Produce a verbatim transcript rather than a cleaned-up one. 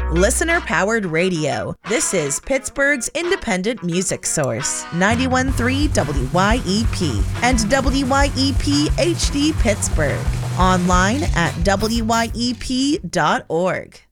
Listener-powered radio. This is Pittsburgh's independent music source. ninety-one point three W Y E P and W Y E P H D Pittsburgh. Online at W Y E P dot org.